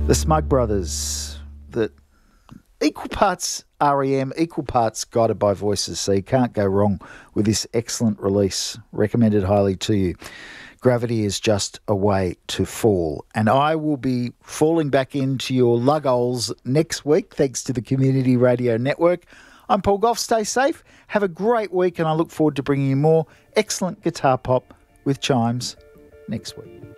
The Smug Brothers, that equal parts REM, equal parts guided by voices, so you can't go wrong with this excellent release. Recommended highly to you. Gravity is just a way to fall. And I will be falling back into your lugholes next week, thanks to the Community Radio Network. I'm Paul Goff. Stay safe. Have a great week, and I look forward to bringing you more excellent guitar pop with Chimes next week.